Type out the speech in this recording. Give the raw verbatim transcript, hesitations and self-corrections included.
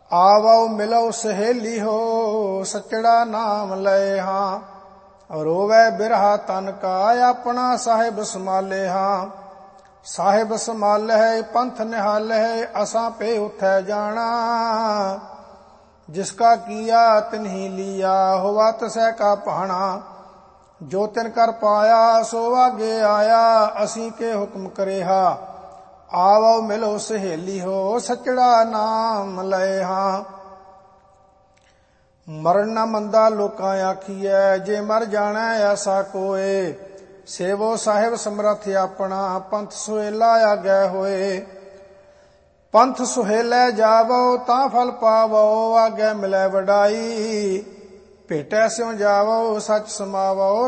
आवो मिलो सहेली हो सचड़ा नाम लए हाँ। रोवे बिरहा तन का अपना साहिब संभाले हाँ। साहिब संभाल है पंथ निहाल है असां पे उठै जाना। जिसका किया तिन्ही लिया हुआ तसै का पाना। जो तिन कर पाया सो आगे आया असी के हुक्म करेहा। आवो मिलो सहेली हो सचड़ा नाम लए हाँ। मरण न मंदा लोकां आखिए जे मर जाना ऐसा कोए। सेवो साहिब समरथ अपना पंथ सुहेला आगे होए। पंथ सुहेले जावो तां फल पावो आगे मिले वडाई। भेटै स्यों जावो सच समावो